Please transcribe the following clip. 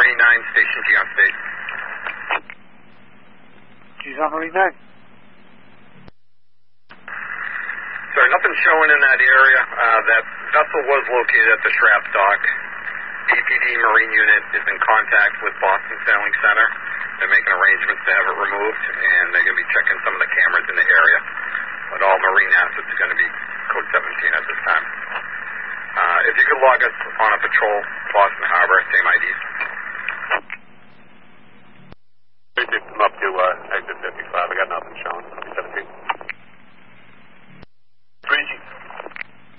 Marine 9, Station G on state. G's on Marine 9. Sorry, nothing showing in that area. That vessel was located at the Schrapp dock. BPD Marine unit is in contact with Boston Sailing Center. They're making arrangements to have it removed, and they're going to be checking some of the cameras in the area. But all marine assets are going to be code 17 at this time. If you could log us on a patrol, Boston Harbor, same